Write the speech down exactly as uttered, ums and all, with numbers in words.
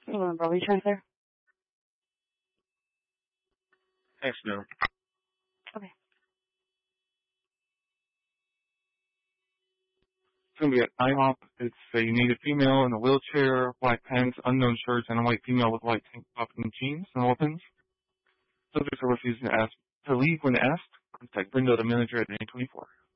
Uh, Bobby transfer. Thanks, no. Okay. It's going to be at IHOP. It's a native female in a wheelchair, black pants, unknown shirts, and a white female with white tank top and jeans and weapons. Subjects are refusing to ask to leave when asked. Contact Brenda, the manager, at nine twenty-four.